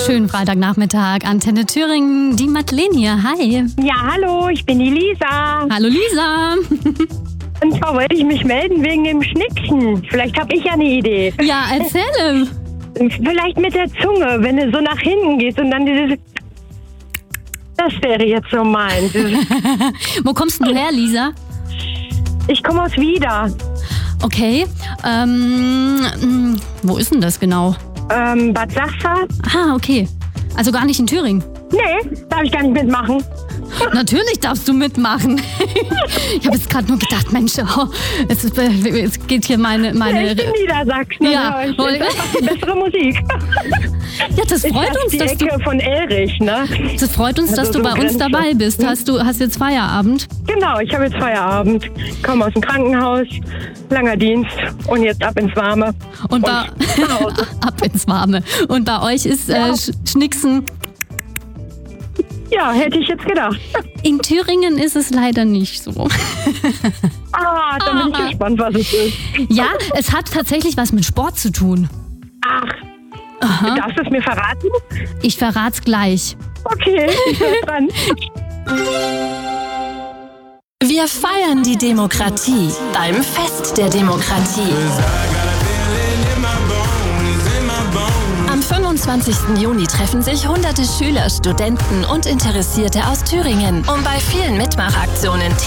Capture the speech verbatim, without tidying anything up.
Schönen Freitagnachmittag, Antenne Thüringen, die Madeleine hier. Hi. Ja, hallo, ich bin die Lisa. Hallo Lisa. Und zwar wollte ich mich melden wegen dem Schnicksen. Vielleicht habe ich ja eine Idee. Ja, erzähle. Vielleicht mit der Zunge, wenn du so nach hinten gehst und dann dieses... Das wäre jetzt so meins. Wo kommst du her, Lisa? Ich komme aus Wieder. Okay. Ähm, wo ist denn das genau? Ähm, Bad Sachsa? Ah, okay. Also gar nicht in Thüringen. Nee, darf ich gar nicht mitmachen. Natürlich darfst du mitmachen. Ich habe jetzt gerade nur gedacht, Mensch, oh, es, ist, es geht hier meine... meine ja, ich bin Niedersachsen. Ja, ich das macht die bessere Musik. Ja, das freut uns, die dass Ecke du... von Elrich, ne? Das freut uns, also dass so du bei uns dabei bist. Hast du hast jetzt Feierabend? Genau, ich habe jetzt Feierabend. Komme aus dem Krankenhaus, langer Dienst und jetzt ab ins Warme. Und, bei, und ab ins Warme. Und bei euch ist äh, ja. Schnicksen... Ja, hätte ich jetzt gedacht. In Thüringen ist es leider nicht so. Ah, da bin ich gespannt, was es ist. Ja, es hat tatsächlich was mit Sport zu tun. Ach, Aha. Darfst du es mir verraten? Ich verrat's gleich. Okay, ich bin dran. Wir feiern die Demokratie beim Fest der Demokratie. Am fünfundzwanzigsten Juni treffen sich hunderte Schüler, Studenten und Interessierte aus Thüringen, um bei vielen Mitmachaktionen